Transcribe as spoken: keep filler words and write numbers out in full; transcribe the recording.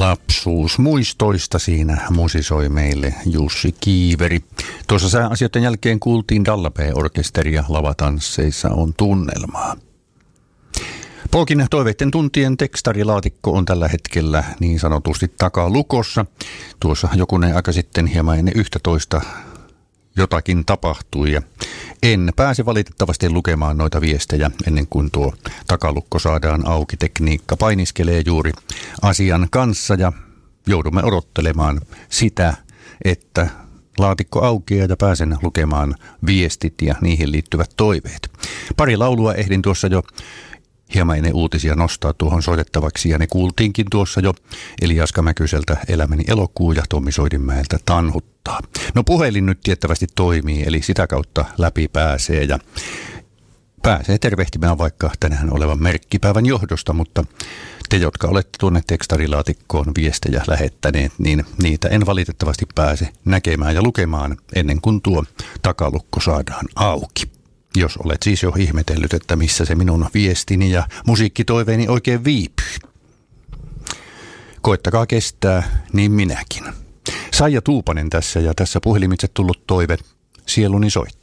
Lapsuusmuistoista siinä musisoi meille Jussi Kiiveri. Tuossa sääasioiden jälkeen kuultiin Dallapää-orkesteria lavatansseissa on tunnelmaa. Pookin toiveiden tuntien tekstarilaatikko on tällä hetkellä niin sanotusti takalukossa. Tuossa jokunen aika sitten hieman ennen yksitoista jotakin tapahtui ja en pääse valitettavasti lukemaan noita viestejä ennen kuin tuo takalukko saadaan auki. Tekniikka painiskelee juuri asian kanssa ja joudumme odottelemaan sitä, että laatikko aukeaa ja pääsen lukemaan viestit ja niihin liittyvät toiveet. Pari laulua ehdin tuossa jo hieman ennen uutisia nostaa tuohon soitettavaksi ja ne kuultiinkin tuossa jo Eli Jaska Mäkyseltä Elämäni elokuu ja Tommi Soidinmäeltä Tanhuttaa. No puhelin nyt tiettävästi toimii, eli sitä kautta läpi pääsee ja pääsee tervehtimään vaikka tänään olevan merkkipäivän johdosta, mutta te, jotka olette tuonne tekstarilaatikkoon viestejä lähettäneet, niin niitä en valitettavasti pääse näkemään ja lukemaan ennen kuin tuo takalukko saadaan auki. Jos olet siis jo ihmetellyt, että missä se minun viestini ja musiikkitoiveeni oikein viipyy. Koettakaa kestää, niin minäkin. Saija Tuupanen tässä ja tässä puhelimitse tullut toive Sieluni soittaa.